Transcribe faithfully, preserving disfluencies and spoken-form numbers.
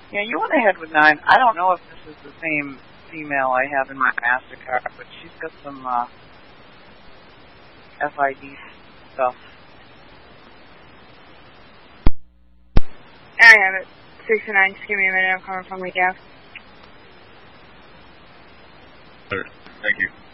Yeah, you went ahead with nine. I don't know if this is the same female I have in my MasterCard, but she's got some uh, F I D stuff. I have it. sixty-nine, just give me a minute. I'm coming from the gas. Thank you.